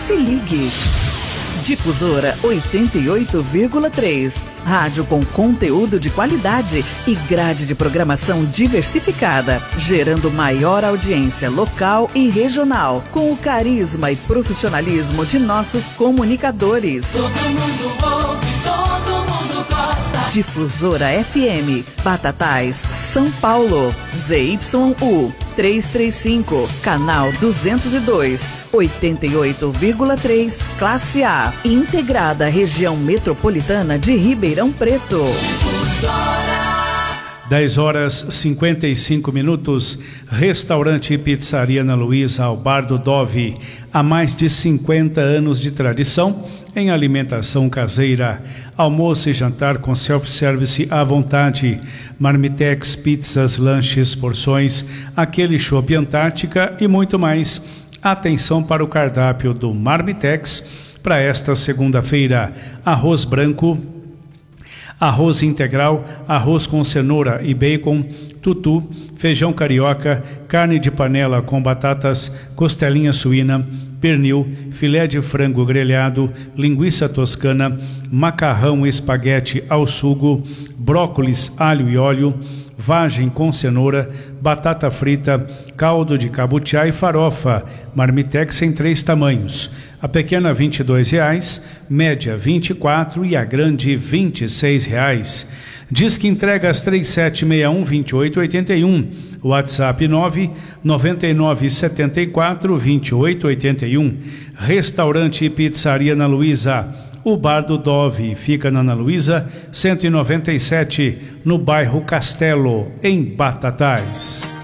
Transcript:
Se ligue. Difusora 88,3. Rádio com conteúdo de qualidade e grade de programação diversificada, gerando maior audiência local e regional, com o carisma e profissionalismo de nossos comunicadores. Todo mundo ouve, todo mundo gosta. Difusora FM, Batatais, São Paulo, ZYU 335, canal 202, 88,3, classe A, integrada à região metropolitana de Ribeirão Preto. 10h55. Restaurante e pizzaria Ana Luísa, ao Bar do Dove. Há mais de 50 anos de tradição em alimentação caseira. Almoço e jantar com self-service à vontade. Marmitex, pizzas, lanches, porções, aquele chopp Antártica e muito mais. Atenção para o cardápio do Marmitex para esta segunda-feira: arroz branco, arroz integral, arroz com cenoura e bacon, tutu, feijão carioca, carne de panela com batatas, costelinha suína, pernil, filé de frango grelhado, linguiça toscana, macarrão e espaguete ao sugo, brócolis, alho e óleo, vagem com cenoura, batata frita, caldo de cabutiá e farofa. Marmitex em 3 tamanhos. A pequena R$ 22,00, média R$ 24,00 e a grande R$ 26,00. Disque entregas 3761-2881. WhatsApp 99974-2881. Restaurante e pizzaria Ana Luísa. O Bar do Dove fica na Ana Luísa 197, no bairro Castelo, em Batatais.